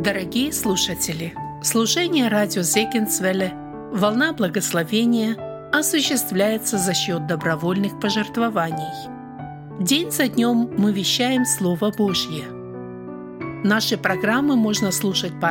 Дорогие слушатели, служение радио Зегенсвелле «Волна благословения» осуществляется за счет добровольных пожертвований. День за днем мы вещаем Слово Божье. Наши программы можно слушать по